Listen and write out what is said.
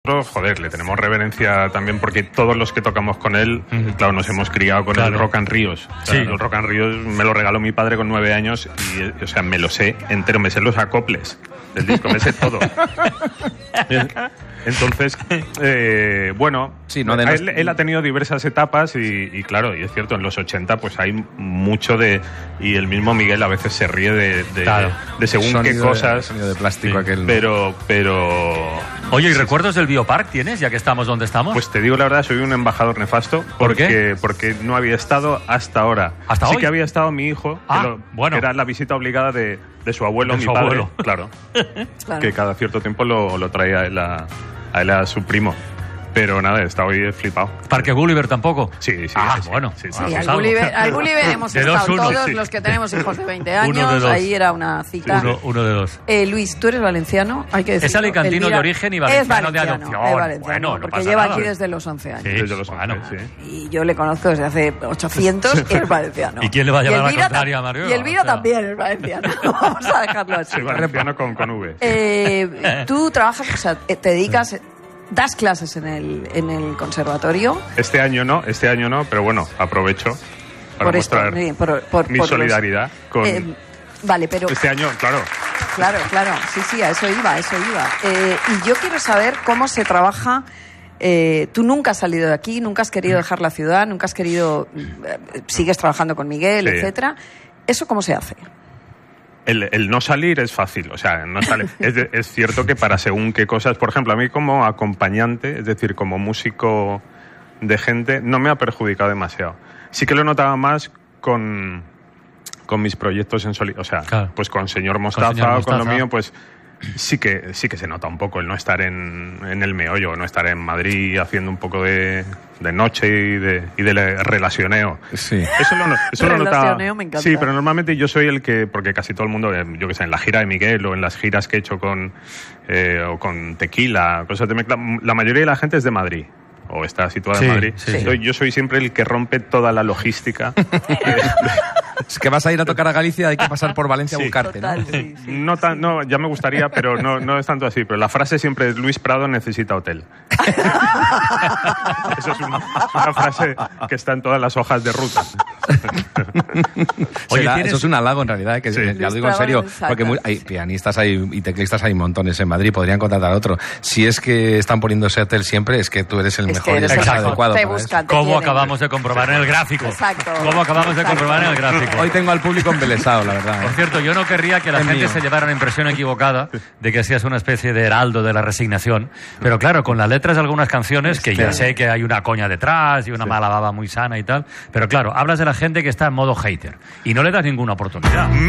Joder, le tenemos reverencia también porque todos los que tocamos con él, claro, nos hemos criado con el Rock and Ríos. Sí. El Rock and Ríos me lo regaló mi padre con 9 años y, o sea, me lo sé entero, me sé los acoples del disco, me sé todo. Entonces, bueno, sí, no él ha tenido diversas etapas y claro, y es cierto, en los 80 pues hay mucho de... Y el mismo Miguel a veces se ríe de según qué cosas. Sonido de plástico sí, aquel. Pero... Oye, ¿y recuerdos del Biopark tienes, ya que estamos donde estamos? Pues te digo la verdad, soy un embajador nefasto. ¿Por qué? Porque no había estado hasta ahora. ¿Hasta sí hoy? Que había estado mi hijo, que era la visita obligada de su abuelo, mi padre. Abuelo. Claro. Que cada cierto tiempo lo traía a su primo. Pero nada, está hoy flipado. ¿Parque Gulliver tampoco? Sí. Bueno. Sí, al Gulliver hemos estado todos los que tenemos hijos de 20 años. Ahí era una cita. Uno de dos. Luis, ¿tú eres valenciano? Hay que decirlo. Es alicantino de origen y valenciano de adopción. Es valenciano, bueno, no porque pasa lleva nada. aquí desde los 11 años. Sí, desde los 11, sí. Y yo le conozco desde hace 800 y es valenciano. ¿Y quién le va a llevar la contraria a Mario? Y Elvira también es valenciano. Vamos a dejarlo así. Soy valenciano con V. Tú trabajas, o sea, te dedicas... ¿Das clases en el conservatorio? Este año no, pero bueno, aprovecho para mostrar mi solidaridad con... Vale, pero... Este año, claro. Claro, sí, a eso iba. Y yo quiero saber cómo se trabaja... tú nunca has salido de aquí, nunca has querido dejar la ciudad, nunca has querido... sigues trabajando con Miguel, sí. etcétera. ¿Eso cómo se hace? El no salir es fácil, o sea, no sale. Es cierto que para según qué cosas, por ejemplo, a mí como acompañante, es decir, como músico de gente, no me ha perjudicado demasiado. Sí que lo notaba más con mis proyectos en solitario, o sea, claro. Pues con Señor Mostaza o con lo mío, pues sí que se nota un poco el no estar en el meollo, no estar en Madrid haciendo un poco de noche y de relacioneo. Sí. Eso lo notaba. Me encanta. Sí, pero normalmente yo soy el que, porque casi todo el mundo, yo que sé, en la gira de Miguel o en las giras que he hecho con Tequila, cosas de mezcla, la mayoría de la gente es de Madrid. O está situada en Madrid. Sí. Yo soy siempre el que rompe toda la logística. Es que vas a ir a tocar a Galicia, hay que pasar por Valencia a buscarte, total, ¿no? Sí. No, ya me gustaría, pero no es tanto así. Pero la frase siempre es: Luis Prado necesita hotel. Eso es una frase que está en todas las hojas de ruta. Oye, eso es un halago en realidad, que sí. Ya lo digo en serio, porque hay pianistas y teclistas hay montones en Madrid, podrían contratar a otro. Si es que están poniendo ese hotel siempre, es que tú eres el mejor y el más adecuado para eso. Como acabamos de comprobar en el gráfico. Exacto. Como acabamos de comprobar en el gráfico. Hoy tengo al público embelesado, la verdad. Por cierto, yo no querría que la gente se llevara una impresión equivocada de que seas una especie de heraldo de la resignación, pero claro, con las letras de algunas canciones, que ya sé que hay una coña detrás y una mala baba muy sana y tal, pero claro, hablas de la gente que está en modo hater y no le das ninguna oportunidad.